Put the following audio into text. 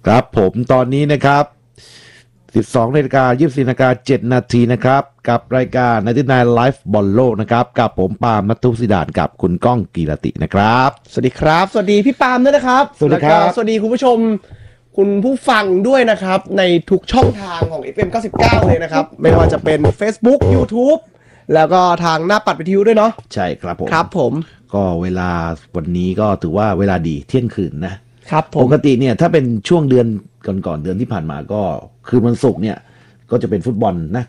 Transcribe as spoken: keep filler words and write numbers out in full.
ครับผมตอนนี้นะครับสิบสองนาฬิกายี่สิบสี่นาฬิกาเจ็ดนาทีนะครับกับรายการไนน์ตี้ไนน์ Live บอลโลกนะครับกับผมปาล์ม ณัฐศิดานกับคุณก้องกีรตินะครับสวัสดีครับสวัสดีพี่ปาล์มด้วยนะครับสวัสดีครับแล้วก็สวัสดีคุณผู้ชมคุณผู้ฟังด้วยนะครับในทุกช่องทางของ เอฟ เอ็ม เก้าสิบเก้าเลยนะครับไม่ว่าจะเป็น Facebook YouTube แล้วก็ทางหน้าปัดวิทยุด้วยเนาะใช่ครับผมครับผมก็เวลาวันนี้ก็ถือว่าเวลาดีเที่ยงคืนนะครับผมปกติเนี่ยถ้าเป็นช่วงเดือนก่อนๆเดือนที่ผ่านมาก็คืนวันศุกร์เนี่ยก็จะเป็นฟุตบอลนะ